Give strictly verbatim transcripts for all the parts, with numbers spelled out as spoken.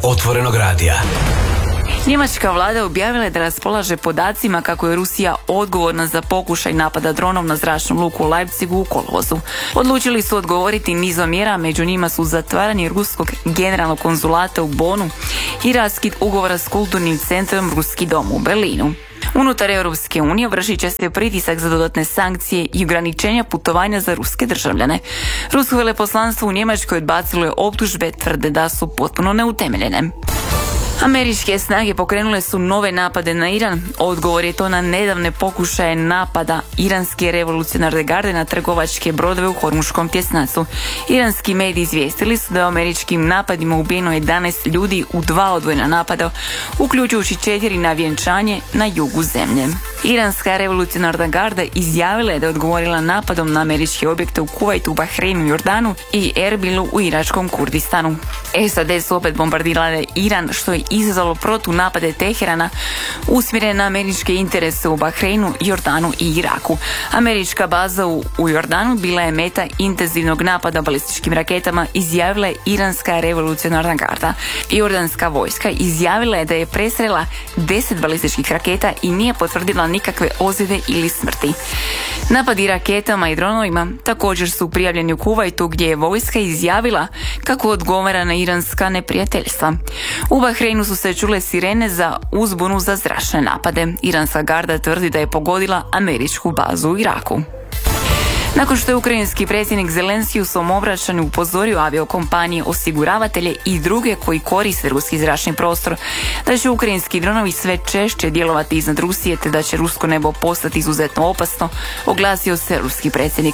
Otvorenog radija. Njemačka vlada objavila je da raspolaže podacima kako je Rusija odgovorna za pokušaj napada dronom na zračnu luku u Leipzigu u kolovozu. Odlučili su odgovoriti nizom mjera, među njima su zatvaranje ruskog generalnog konzulata u Bonu i raskid ugovora s kulturnim centrom Ruski dom u Berlinu. Unutar Europske unije vršit će se pritisak za dodatne sankcije i ograničenja putovanja za ruske državljane. Rusko veleposlanstvo u Njemačkoj odbacilo je optužbe, tvrde da su potpuno neutemeljene. Američke snage pokrenule su nove napade na Iran. Odgovor je to na nedavne pokušaje napada iranske revolucionarne garde na trgovačke brodove u Hormuškom tjesnacu. Iranski mediji izvijestili su da je američkim napadima ubijeno jedanaest ljudi u dva odvojena napada, uključujući četiri na vjenčanje na jugu zemlje. Iranska revolucionarna garda izjavila je da je odgovorila napadom na američke objekte u Kuvajtu, Bahreinu, Jordanu i Erbilu u iračkom Kurdistanu. S A D su opet bombardirale Iran, što je izazvalo protunapade Teherana usmjerene na američke interese u Bahreinu, Jordanu i Iraku. Američka baza u, u Jordanu bila je meta intenzivnog napada balističkim raketama, izjavila je iranska revolucionarna garda. Jordanska vojska izjavila je da je presrela deset balističkih raketa i nije potvrdila nikakve ozljede ili smrti. Napadi raketama i dronovima također su prijavljeni u Kuvajtu, gdje je vojska izjavila kako odgovara na iranska neprijateljstva. U Bahreinu su se čule sirene za uzbunu za zračne napade. Iranska garda tvrdi da je pogodila američku bazu u Iraku. Nakon što je ukrajinski predsjednik Zelenski u svom obraćanju upozorio aviokompanije, osiguravatelje i druge koji koriste ruski zračni prostor da će ukrajinski dronovi sve češće djelovati iznad Rusije te da će rusko nebo postati izuzetno opasno, oglasio se ruski predsjednik.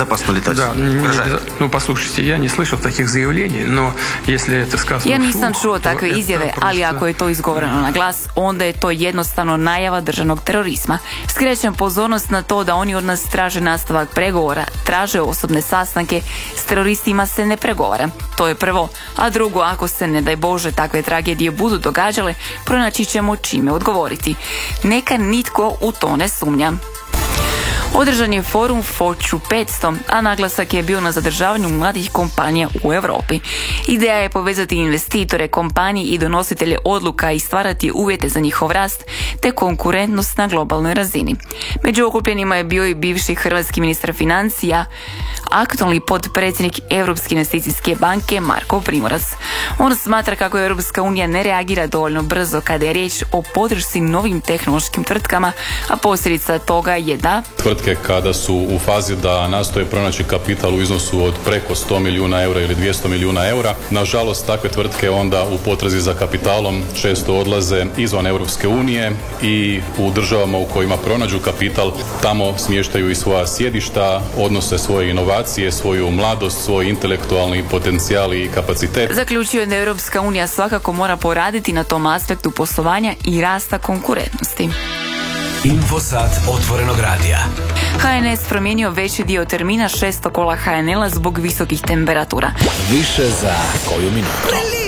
Ja nisam čuo takve izjave, ali ako je to izgovoreno na glas, onda je to jednostavno najava državnog terorizma. Skrećem pozornost na to da oni od nas traže nastavak pregovora, traže osobne sastanke, s teroristima se ne pregovara. To je prvo. A drugo, ako se, ne daj Bože, takve tragedije budu događale, pronaći ćemo čime odgovoriti. Neka nitko u to ne sumnja. Održan je forum Fortune petsto, a naglasak je bio na zadržavanju mladih kompanija u Europi. Ideja je povezati investitore, kompanije i donositelje odluka i stvarati uvjete za njihov rast te konkurentnost na globalnoj razini. Među okupljenima je bio i bivši hrvatski ministar financija, aktualni potpredsjednik Europske investicijske banke Marko Primorac. On smatra kako Europska unija ne reagira dovoljno brzo kada je riječ o podršci novim tehnološkim tvrtkama, a posljedica toga je da tvrtke kada su u fazi da nastoje pronaći kapital u iznosu od preko sto milijuna eura ili dvjesto milijuna eura, nažalost takve tvrtke onda u potrazi za kapitalom često odlaze izvan Europske unije i u državama u kojima pronađu kapital tamo smještaju i svoja sjedišta, odnose svoje inovacije, svoju mladost, svoj intelektualni potencijal i kapacitet. Zaključio je da Europska unija svakako mora poraditi na tom aspektu poslovanja i rasta konkurentnosti. Infosat Otvorenog radija. H N S promijenio veći dio termina šesto kola H N L-a zbog visokih temperatura. Više za koju minutu.